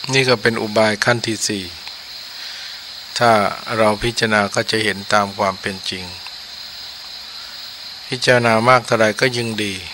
นี่ก็เป็นอุบายขั้นที่สี่ถ้าเราพิจารณาก็จะเห็นตามความเป็นจริงพิจารณามากเท่าไรก็ยิ่งดี